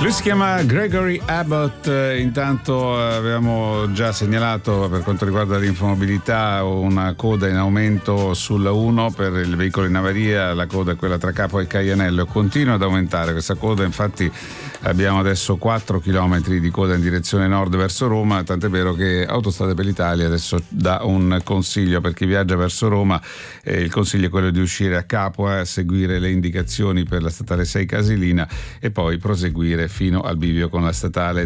Lui si chiama Gregory Abbott. Intanto avevamo già segnalato, per quanto riguarda l'infomobilità, una coda in aumento sulla 1 per il veicolo in avaria. La coda è quella tra Capo e Caianello, continua ad aumentare questa coda. Infatti abbiamo adesso 4 chilometri di coda in direzione nord verso Roma, tant'è vero che Autostrade per l'Italia adesso dà un consiglio per chi viaggia verso Roma. Il consiglio è quello di uscire a Capua, seguire le indicazioni per la statale 6 Casilina e poi proseguire fino al bivio con la statale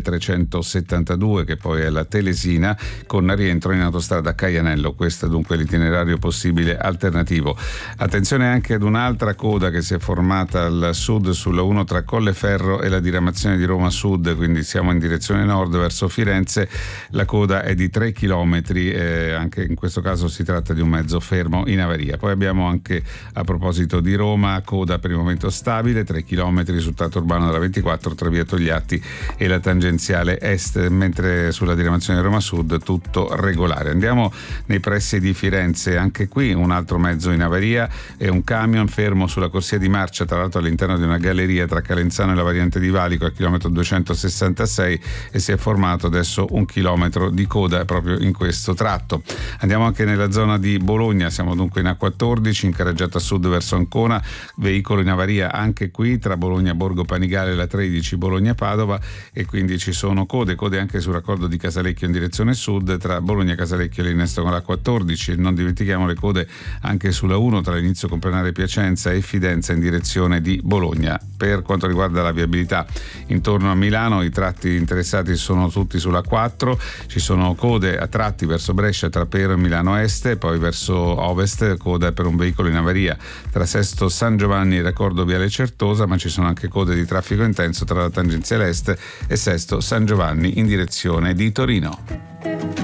372, che poi è la Telesina, con rientro in autostrada a Caianello. Questo è dunque l'itinerario possibile alternativo. Attenzione anche ad un'altra coda che si è formata al sud sulla 1 tra Colleferro e la diramazione di Roma Sud, quindi siamo in direzione nord verso Firenze. La coda è di 3 chilometri, anche in questo caso si tratta di un mezzo fermo in avaria. Poi abbiamo anche, a proposito di Roma, coda per il momento stabile, 3 chilometri sul tratto urbano della 24 tra via Togliatti e la tangenziale est, mentre sulla diramazione Roma Sud tutto regolare. Andiamo nei pressi di Firenze, anche qui un altro mezzo in avaria, è un camion fermo sulla corsia di marcia, tra l'altro all'interno di una galleria tra Calenzano e la variante di Valico al chilometro 266, e si è formato adesso 1 chilometro di coda proprio in questo tratto. Andiamo anche nella zona di Bologna, siamo dunque in A14 in carreggiata sud verso Ancona, veicolo in avaria anche qui tra Bologna Borgo Panigale e la 13 Bologna-Padova, e quindi ci sono code anche sul raccordo di Casalecchio in direzione sud tra Bologna-Casalecchio e l'innesto con la 14. Non dimentichiamo le code anche sulla 1 tra l'inizio comprenare Piacenza e Fidenza in direzione di Bologna. Per quanto riguarda la viabilità intorno a Milano, i tratti interessati sono tutti sulla 4, ci sono code a tratti verso Brescia tra Pero e Milano Est, poi verso ovest coda per un veicolo in avaria tra Sesto San Giovanni e raccordo Viale Certosa, ma ci sono anche code di traffico intenso tra la tangenziale est e Sesto San Giovanni in direzione di Torino.